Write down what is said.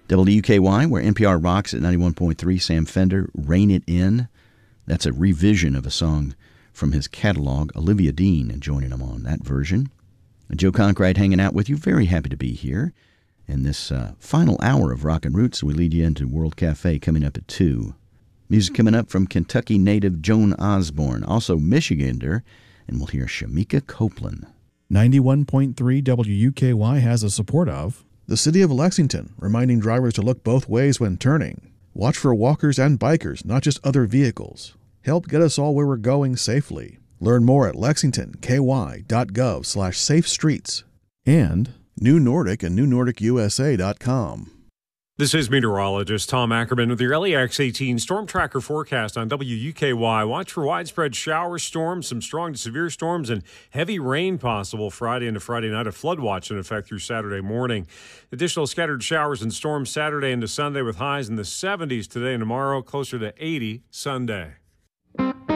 WKY, where NPR rocks at 91.3, Sam Fender, Rein It In. That's a revision of a song from his catalog. Olivia Dean joining him on that version. Joe Conkright hanging out with you. Very happy to be here in this final hour of Rockin' Roots. We lead you into World Cafe coming up at 2. Music coming up from Kentucky native Joan Osborne, also Michigander, and we'll hear Shamika Copeland. 91.3 WUKY has the support of the City of Lexington, reminding drivers to look both ways when turning. Watch for walkers and bikers, not just other vehicles. Help get us all where we're going safely. Learn more at lexingtonky.gov/safe streets. And New Nordic and NewNordicUSA.com. This is meteorologist Tom Ackerman with your LEX 18 Storm Tracker forecast on WUKY. Watch for widespread shower storms, some strong to severe storms, and heavy rain possible Friday into Friday night. A flood watch in effect through Saturday morning. Additional scattered showers and storms Saturday into Sunday with highs in the 70s today and tomorrow, closer to 80 Sunday.